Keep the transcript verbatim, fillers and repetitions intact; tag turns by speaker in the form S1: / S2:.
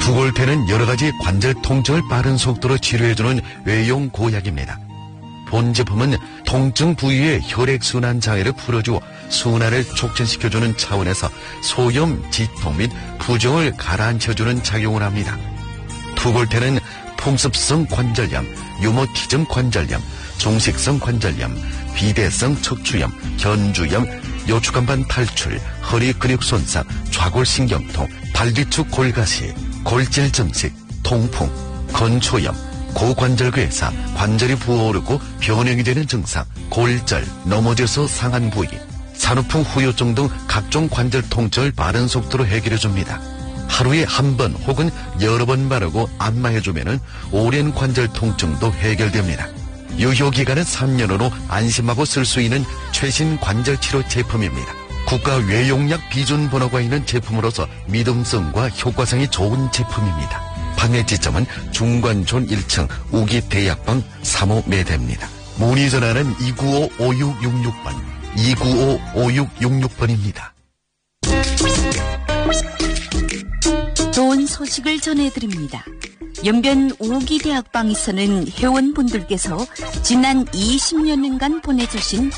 S1: 투골테는 여러가지 관절 통증을 빠른 속도로 치료해주는 외용 고약입니다. 본 제품은 통증 부위의 혈액순환 장애를 풀어주어 순환을 촉진시켜주는 차원에서 소염, 지통 및 부종을 가라앉혀주는 작용을 합니다. 투골테는 풍습성 관절염, 유모티즘 관절염, 종식성 관절염, 비대성 척추염, 견주염, 요추간반 탈출, 허리 근육 손상, 좌골신경통, 발뒤축 골가시, 골질 증식, 통풍, 건초염, 고관절괴사, 관절이 부어오르고 변형이 되는 증상, 골절, 넘어져서 상한 부위, 산후풍 후유증 등 각종 관절 통증을 빠른 속도로 해결해줍니다. 하루에 한 번 혹은 여러 번 바르고 안마해주면 오랜 관절 통증도 해결됩니다. 유효기간은 삼 년으로 안심하고 쓸 수 있는 최신 관절치료 제품입니다. 국가 외용약 비준 번호가 있는 제품으로서 믿음성과 효과성이 좋은 제품입니다. 판매 지점은 중관촌 일 층 우기대약방 삼 호 매대입니다. 문의 전화는 이구오 오육육육 번, 이구오 오육육육 번입니다.
S2: 좋은 소식을 전해드립니다. 연변 우기대학방에서는 회원분들께서 지난 이십 년간 보내주신